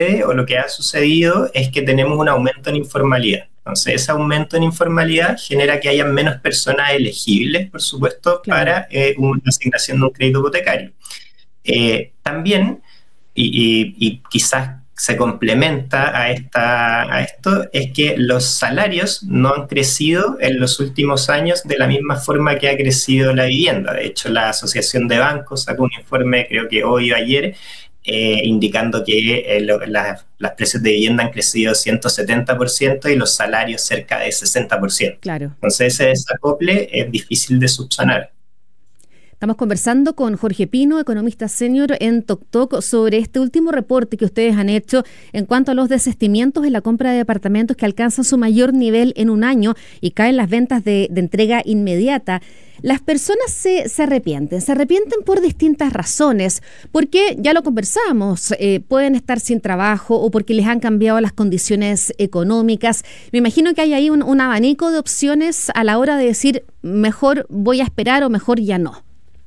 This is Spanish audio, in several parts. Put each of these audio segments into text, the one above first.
o lo que ha sucedido es que tenemos un aumento en informalidad. Entonces, ese aumento en informalidad genera que haya menos personas elegibles, por supuesto, Claro. para una asignación de un crédito hipotecario. También, y quizás se complementa a esto, es que los salarios no han crecido en los últimos años de la misma forma que ha crecido la vivienda. De hecho, la Asociación de Bancos sacó un informe, creo que hoy o ayer, indicando que las precios de vivienda han crecido 170% y los salarios cerca de 60%. Claro. Entonces, ese desacople es difícil de subsanar. Estamos conversando con Jorge Pino, economista senior en TokTok, sobre este último reporte que ustedes han hecho en cuanto a los desistimientos en la compra de departamentos que alcanzan su mayor nivel en un año y caen las ventas de entrega inmediata. Las personas se arrepienten por distintas razones, porque ya lo conversamos, pueden estar sin trabajo o porque les han cambiado las condiciones económicas. Me imagino que hay ahí un abanico de opciones a la hora de decir mejor voy a esperar o mejor ya no.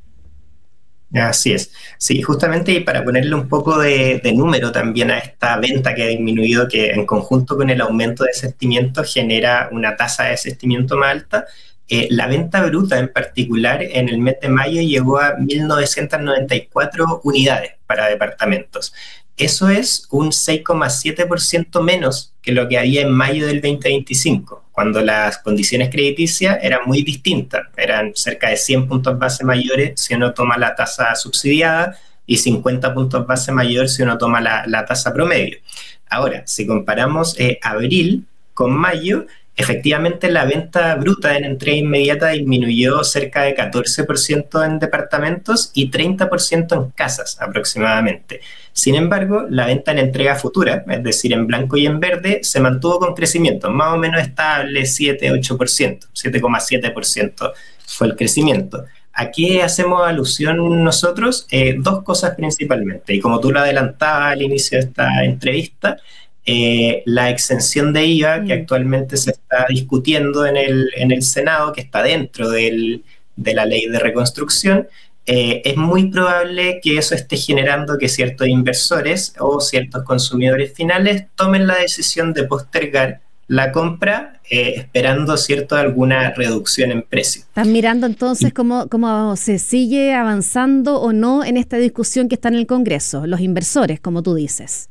Así es. Sí, justamente y para ponerle un poco de número también a esta venta que ha disminuido, que en conjunto con el aumento de desistimiento genera una tasa de desistimiento más alta, la venta bruta en particular en el mes de mayo llegó a 1.994 unidades para departamentos. Eso es un 6,7% menos que lo que había en mayo del 2025, cuando las condiciones crediticias eran muy distintas. Eran cerca de 100 puntos base mayores si uno toma la tasa subsidiada y 50 puntos base mayor si uno toma la tasa promedio. Ahora, si comparamos abril con mayo, efectivamente la venta bruta en entrega inmediata disminuyó cerca de 14% en departamentos y 30% en casas aproximadamente. Sin embargo, la venta en entrega futura, es decir, en blanco y en verde, se mantuvo con crecimiento más o menos estable, 7,8%, 7,7% fue el crecimiento. ¿A qué hacemos alusión nosotros? Dos cosas principalmente, y como tú lo adelantabas al inicio de esta entrevista, la exención de IVA que actualmente se está discutiendo en el Senado, que está dentro de la ley de reconstrucción, es muy probable que eso esté generando que ciertos inversores o ciertos consumidores finales tomen la decisión de postergar la compra esperando alguna reducción en precio. ¿Estás mirando entonces cómo se sigue avanzando o no en esta discusión que está en el Congreso, los inversores, como tú dices?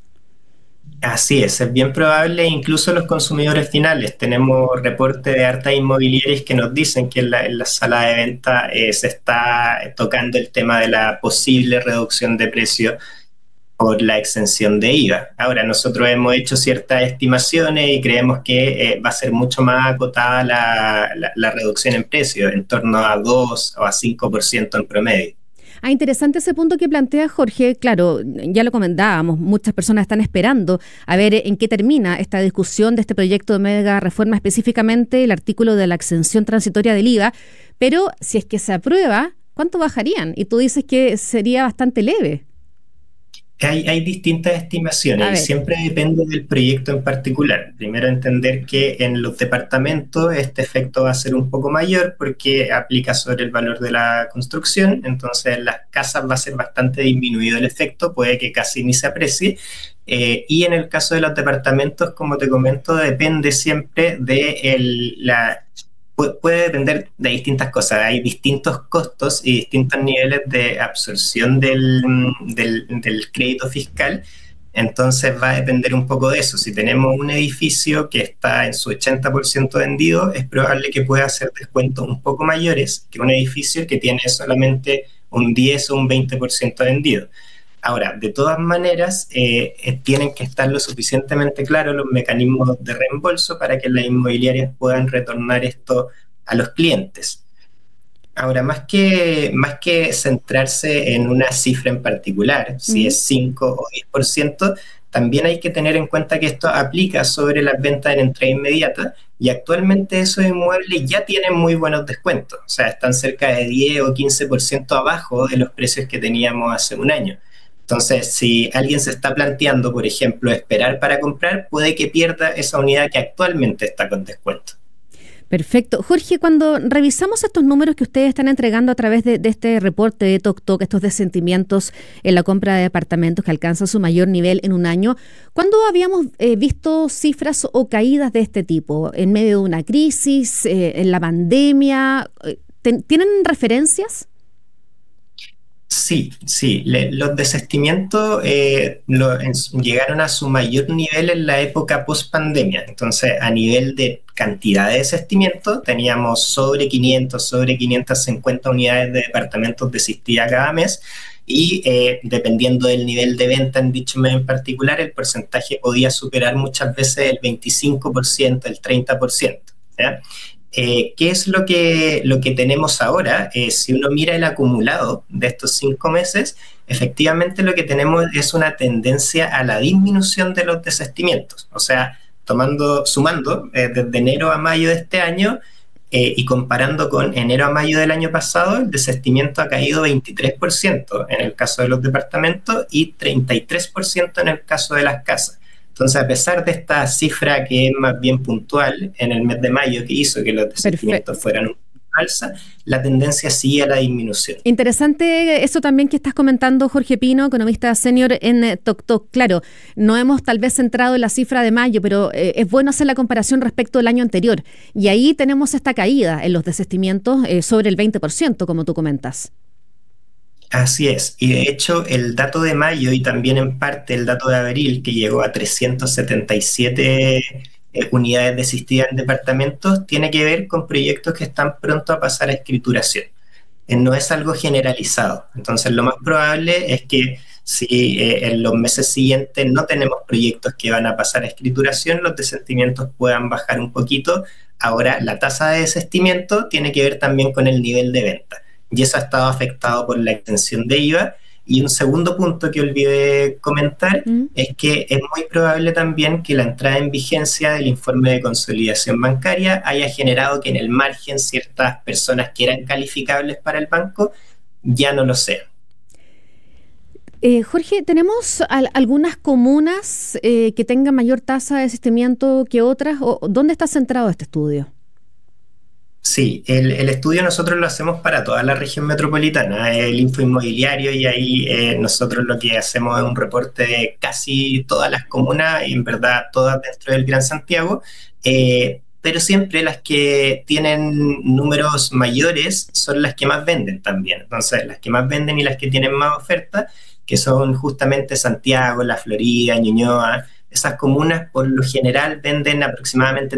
Así es bien probable, incluso los consumidores finales. Tenemos reportes de hartas inmobiliarias que nos dicen que en la sala de venta se está tocando el tema de la posible reducción de precio por la exención de IVA. Ahora, nosotros hemos hecho ciertas estimaciones y creemos que va a ser mucho más acotada la reducción en precio, en torno a 2 o a 5% en promedio. Interesante ese punto que plantea Jorge. Claro, ya lo comentábamos, muchas personas están esperando a ver en qué termina esta discusión de este proyecto de mega reforma, específicamente el artículo de la exención transitoria del IVA, pero si es que se aprueba, ¿cuánto bajarían? Y tú dices que sería bastante leve. Hay distintas estimaciones y siempre depende del proyecto en particular. Primero entender que en los departamentos este efecto va a ser un poco mayor porque aplica sobre el valor de la construcción, entonces en las casas va a ser bastante disminuido el efecto, puede que casi ni se aprecie. Y en el caso de los departamentos, como te comento, depende siempre de puede depender de distintas cosas. Hay distintos costos y distintos niveles de absorción del crédito fiscal. Entonces va a depender un poco de eso. Si tenemos un edificio que está en su 80% vendido, es probable que pueda hacer descuentos un poco mayores que un edificio que tiene solamente un 10 o un 20% vendido. Ahora, de todas maneras, tienen que estar lo suficientemente claros los mecanismos de reembolso para que las inmobiliarias puedan retornar esto a los clientes. Ahora, más que centrarse en una cifra en particular, si es 5 o 10%, también hay que tener en cuenta que esto aplica sobre las ventas en entrega inmediata y actualmente esos inmuebles ya tienen muy buenos descuentos, o sea, están cerca de 10 o 15% abajo de los precios que teníamos hace un año. Entonces, si alguien se está planteando, por ejemplo, esperar para comprar, puede que pierda esa unidad que actualmente está con descuento. Perfecto. Jorge, cuando revisamos estos números que ustedes están entregando a través de este reporte de TokTok, estos descendimientos en la compra de departamentos que alcanzan su mayor nivel en un año, ¿cuándo habíamos visto cifras o caídas de este tipo? ¿En medio de una crisis? ¿En la pandemia? ¿Tienen referencias? Sí, sí. Los desestimientos llegaron a su mayor nivel en la época post-pandemia. Entonces, a nivel de cantidad de desestimientos, teníamos sobre 550 unidades de departamentos desistidas cada mes y dependiendo del nivel de venta en dicho mes en particular, el porcentaje podía superar muchas veces el 25%, el 30%. ¿Ya? ¿Qué es lo que tenemos ahora? Si uno mira el acumulado de estos 5 meses, efectivamente lo que tenemos es una tendencia a la disminución de los desistimientos. O sea, sumando desde enero a mayo de este año y comparando con enero a mayo del año pasado, el desistimiento ha caído 23% en el caso de los departamentos y 33% en el caso de las casas. Entonces, a pesar de esta cifra que es más bien puntual en el mes de mayo, que hizo que los desistimientos fueran un alza, la tendencia sigue a la disminución. Interesante eso también que estás comentando, Jorge Pino, economista senior en TokTok. Claro, no hemos tal vez centrado en la cifra de mayo, pero es bueno hacer la comparación respecto al año anterior. Y ahí tenemos esta caída en los desistimientos sobre el 20%, como tú comentas. Así es, y de hecho el dato de mayo y también en parte el dato de abril, que llegó a 377 unidades desistidas en departamentos, tiene que ver con proyectos que están pronto a pasar a escrituración. No es algo generalizado, entonces lo más probable es que si en los meses siguientes no tenemos proyectos que van a pasar a escrituración, los desistimientos puedan bajar un poquito. Ahora, la tasa de desistimiento tiene que ver también con el nivel de venta. Y eso ha estado afectado por la extensión de IVA. Y un segundo punto que olvidé comentar es que es muy probable también que la entrada en vigencia del informe de consolidación bancaria haya generado que en el margen ciertas personas que eran calificables para el banco ya no lo sean. Jorge, ¿tenemos algunas comunas que tengan mayor tasa de desistimiento que otras? ¿Dónde está centrado este estudio? Sí, el estudio nosotros lo hacemos para toda la región metropolitana, el infoinmobiliario, y ahí nosotros lo que hacemos es un reporte de casi todas las comunas, y en verdad todas dentro del Gran Santiago, pero siempre las que tienen números mayores son las que más venden también. Entonces, las que más venden y las que tienen más oferta, que son justamente Santiago, La Florida, Ñuñoa. Esas comunas por lo general venden aproximadamente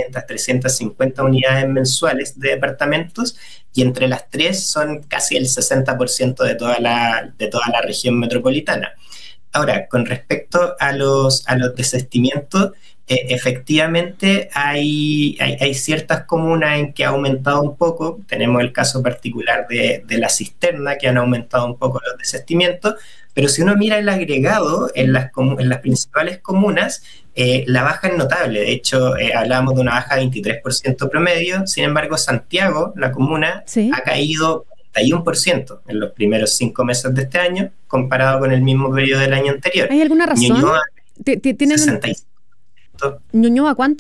350 unidades mensuales de departamentos y entre las tres son casi el 60% de toda la región metropolitana. Ahora, con respecto a los desistimientos, efectivamente hay ciertas comunas en que ha aumentado un poco. Tenemos el caso particular de La Cisterna, que han aumentado un poco los desistimientos, pero si uno mira el agregado en las principales comunas, la baja es notable. De hecho, hablábamos de una baja de 23% promedio. Sin embargo, Santiago, la comuna, ¿Sí? ha caído 41% en los primeros 5 meses de este año, comparado con el mismo periodo del año anterior. ¿Hay alguna razón? Ñuñoa, ¿Tienen 65%. ¿Ñuñoa cuánto?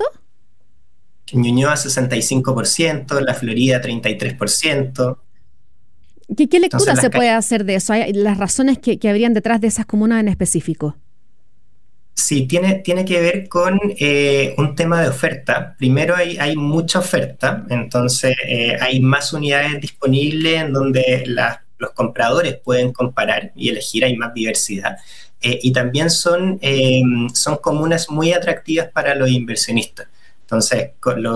Ñuñoa 65%, La Florida 33%. ¿Qué lectura Entonces, se puede hacer de eso? ¿Hay las razones que habrían detrás de esas comunas en específico? sí, tiene que ver con un tema de oferta. Primero hay mucha oferta, entonces hay más unidades disponibles en donde los compradores pueden comparar y elegir, hay más diversidad. Y también son comunas muy atractivas para los inversionistas. Entonces,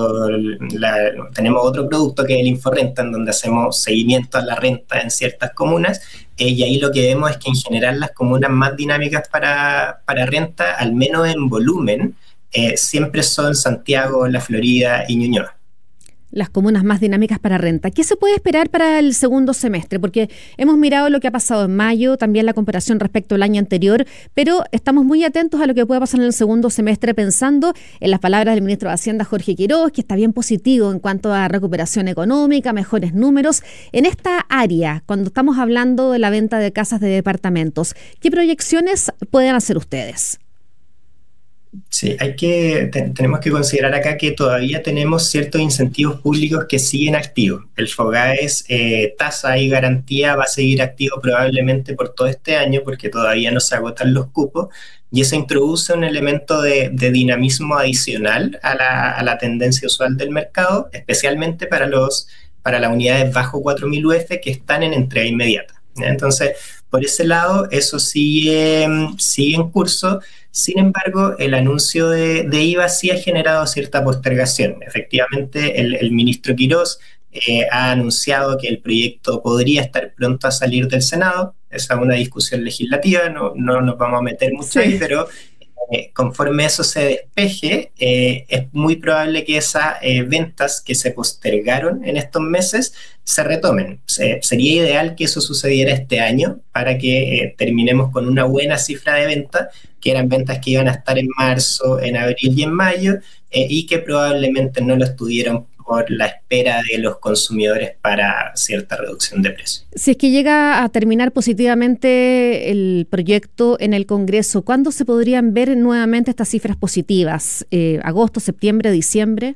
tenemos otro producto que es el Inforrenta, en donde hacemos seguimiento a la renta en ciertas comunas, y ahí lo que vemos es que en general las comunas más dinámicas para renta, al menos en volumen, siempre son Santiago, La Florida y Ñuñoa. Las comunas más dinámicas para renta. ¿Qué se puede esperar para el segundo semestre? Porque hemos mirado lo que ha pasado en mayo, también la comparación respecto al año anterior, pero estamos muy atentos a lo que pueda pasar en el segundo semestre, pensando en las palabras del ministro de Hacienda, Jorge Quiroz, que está bien positivo en cuanto a recuperación económica, mejores números. En esta área, cuando estamos hablando de la venta de casas de departamentos, ¿qué proyecciones pueden hacer ustedes? Sí, tenemos que considerar acá que todavía tenemos ciertos incentivos públicos que siguen activos. El FOGAES, tasa y garantía, va a seguir activo probablemente por todo este año porque todavía no se agotan los cupos, y eso introduce un elemento de dinamismo adicional a la tendencia usual del mercado, especialmente para las unidades bajo 4.000 UF que están en entrega inmediata, ¿ya? Entonces, por ese lado, eso sigue en curso. Sin embargo, el anuncio de IVA sí ha generado cierta postergación. Efectivamente, el ministro Quirós ha anunciado que el proyecto podría estar pronto a salir del Senado. Esa es una discusión legislativa, no nos vamos a meter mucho ahí, pero conforme eso se despeje, es muy probable que esas ventas que se postergaron en estos meses se retomen. Sería ideal que eso sucediera este año para que terminemos con una buena cifra de ventas, que eran ventas que iban a estar en marzo, en abril y en mayo, y que probablemente no lo estuvieron por la espera de los consumidores para cierta reducción de precios. Si es que llega a terminar positivamente el proyecto en el Congreso, ¿cuándo se podrían ver nuevamente estas cifras positivas? ¿Agosto, septiembre, diciembre?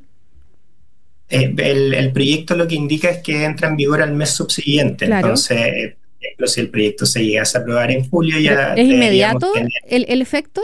El proyecto lo que indica es que entra en vigor al mes subsiguiente. Claro. Entonces, si el proyecto se llegase a aprobar en julio, ya ¿Es inmediato el efecto?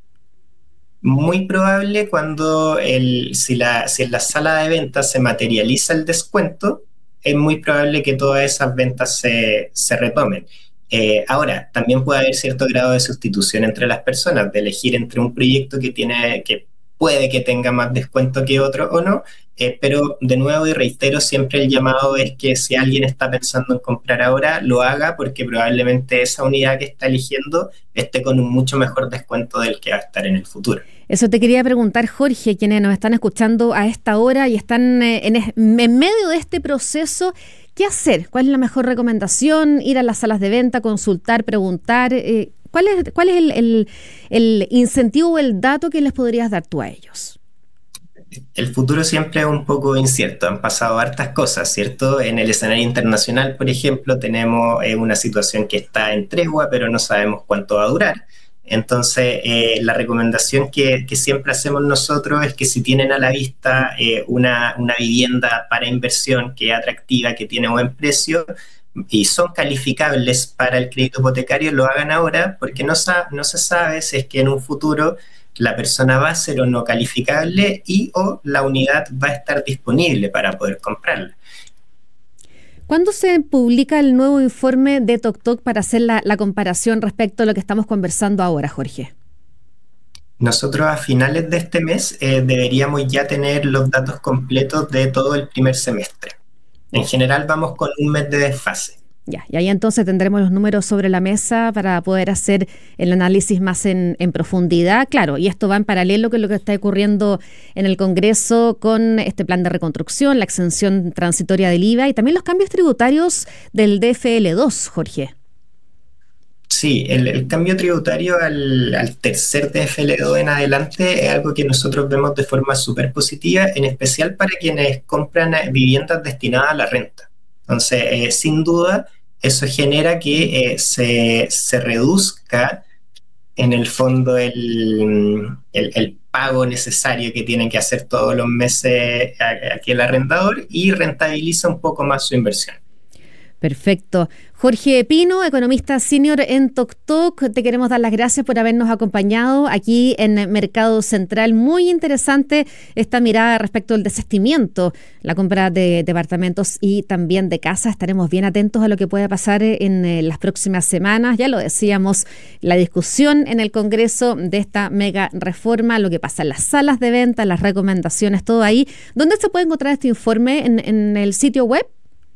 Muy probable cuando si en la sala de ventas se materializa el descuento, es muy probable que todas esas ventas se retomen. Ahora, también puede haber cierto grado de sustitución entre las personas, de elegir entre un proyecto que puede que tenga más descuento que otro o no, pero de nuevo y reitero, siempre el llamado es que si alguien está pensando en comprar ahora, lo haga porque probablemente esa unidad que está eligiendo esté con un mucho mejor descuento del que va a estar en el futuro. Eso te quería preguntar, Jorge, quienes nos están escuchando a esta hora y están en medio de este proceso. ¿Qué hacer? ¿Cuál es la mejor recomendación? ¿Ir a las salas de venta, consultar, preguntar? ¿Cuál es el incentivo o el dato que les podrías dar tú a ellos? El futuro siempre es un poco incierto. Han pasado hartas cosas, ¿cierto? En el escenario internacional, por ejemplo, tenemos una situación que está en tregua, pero no sabemos cuánto va a durar. Entonces, la recomendación que siempre hacemos nosotros es que si tienen a la vista una vivienda para inversión que es atractiva, que tiene buen precio y son calificables para el crédito hipotecario, lo hagan ahora porque no se sabe si es que en un futuro la persona va a ser o no calificable o la unidad va a estar disponible para poder comprarla. ¿Cuándo se publica el nuevo informe de TokTok para hacer la comparación respecto a lo que estamos conversando ahora, Jorge? Nosotros a finales de este mes deberíamos ya tener los datos completos de todo el primer semestre. En general vamos con un mes de desfase. Ya, y ahí entonces tendremos los números sobre la mesa para poder hacer el análisis más en profundidad. Claro, y esto va en paralelo con lo que está ocurriendo en el Congreso con este plan de reconstrucción, la exención transitoria del IVA y también los cambios tributarios del DFL2, Jorge. Sí, el cambio tributario al tercer DFL2 en adelante es algo que nosotros vemos de forma súper positiva, en especial para quienes compran viviendas destinadas a la renta. Entonces, sin duda, eso genera que se reduzca en el fondo el pago necesario que tienen que hacer todos los meses aquí el arrendador y rentabiliza un poco más su inversión. Perfecto. Jorge Pino, economista senior en TokTok, te queremos dar las gracias por habernos acompañado aquí en Mercado Central. Muy interesante esta mirada respecto al desistimiento, la compra de departamentos y también de casas. Estaremos bien atentos a lo que pueda pasar en las próximas semanas. Ya lo decíamos, la discusión en el Congreso de esta mega reforma, lo que pasa en las salas de venta, las recomendaciones, todo ahí. ¿Dónde se puede encontrar este informe? ¿En el sitio web?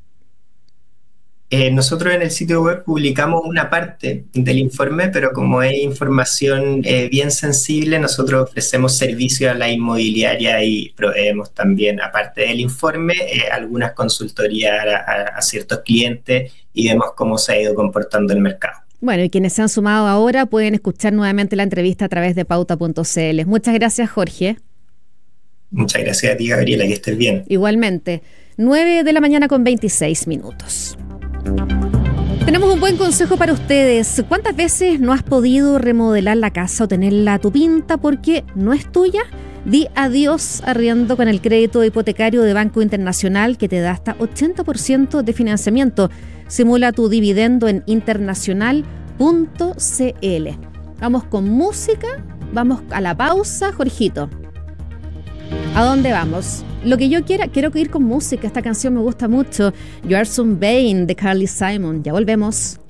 Nosotros en el sitio web publicamos una parte del informe, pero como es información bien sensible, nosotros ofrecemos servicio a la inmobiliaria y proveemos también, aparte del informe, algunas consultorías a ciertos clientes y vemos cómo se ha ido comportando el mercado. Bueno, y quienes se han sumado ahora pueden escuchar nuevamente la entrevista a través de pauta.cl. Muchas gracias, Jorge. Muchas gracias a ti, Gabriela, que estés bien. Igualmente, 9 de la mañana con 26 minutos. Tenemos un buen consejo para ustedes. ¿Cuántas veces no has podido remodelar la casa o tenerla a tu pinta porque no es tuya? Di adiós arriendo con el crédito hipotecario de Banco Internacional que te da hasta 80% de financiamiento. Simula tu dividendo en internacional.cl. Vamos con música, vamos a la pausa, Jorgito. ¿A dónde vamos? Lo que yo quiero ir con música. Esta canción me gusta mucho. You Are Some Vain de Carly Simon. Ya volvemos.